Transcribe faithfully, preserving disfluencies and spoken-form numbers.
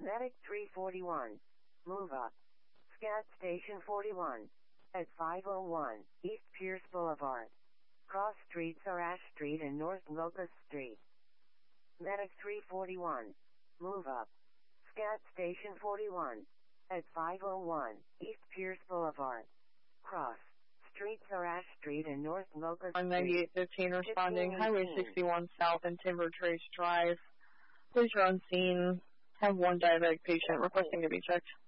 Medic three forty-one. Move up. Scat Station forty-one. At five oh one East Pierce Boulevard. Cross streets are Ash Street and North Locust Street. Medic three forty-one. Move up. Scat Station forty-one. At five oh one East Pierce Boulevard. Cross streets are Ash Street and North Locust On Street. ninety-eight fifteen responding, fifteen Highway eighteen. sixty-one South and Timber Trace Drive. Please are on scene. Have one diabetic patient requesting to be checked.